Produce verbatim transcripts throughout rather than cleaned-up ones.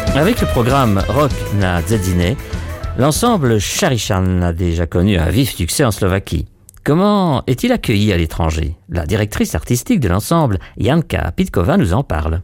Avec le programme Rock na Dzedzine, l'ensemble Šarišan a déjà connu un vif succès en Slovaquie. Comment est-il accueilli à l'étranger? La directrice artistique de l'ensemble, Janka Pitkova, nous en parle.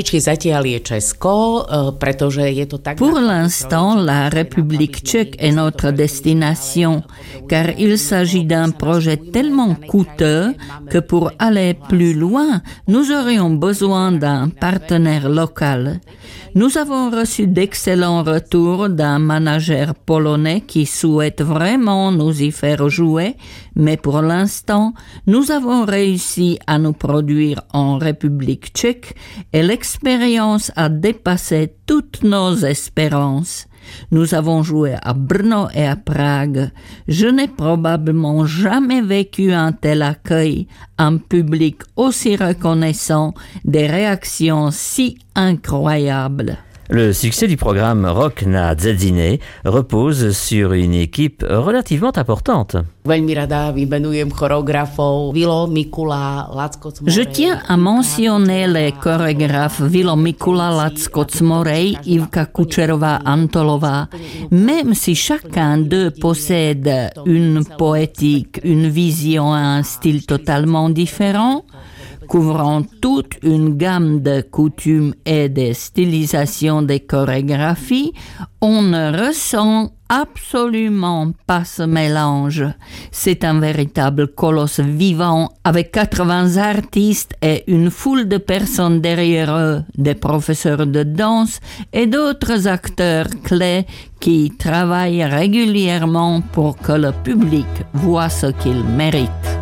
Pour l'instant, la République tchèque est notre destination, car il s'agit d'un projet tellement coûteux que pour aller plus loin, nous aurions besoin d'un partenaire local. Nous avons reçu d'excellents retours d'un manager polonais qui souhaite vraiment nous y faire jouer, mais pour l'instant, nous avons réussi à nous produire en République tchèque et l'expérience a dépassé toutes nos espérances. Nous avons joué à Brno et à Prague. Je n'ai probablement jamais vécu un tel accueil, un public aussi reconnaissant, des réactions si incroyables. Le succès du programme Rock na Dzedzine repose sur une équipe relativement importante. Je tiens à mentionner les chorégraphes Vilo Mikula, Lacko Cmorej, Ivka Kučerová-Antolová. Même si chacun d'eux possède une poétique, une vision et un style totalement différents, couvrant toute une gamme de coutumes et de stylisations des chorégraphies, on ne ressent absolument pas ce mélange. C'est un véritable colosse vivant avec quatre-vingts artistes et une foule de personnes derrière eux, des professeurs de danse et d'autres acteurs clés qui travaillent régulièrement pour que le public voit ce qu'il mérite.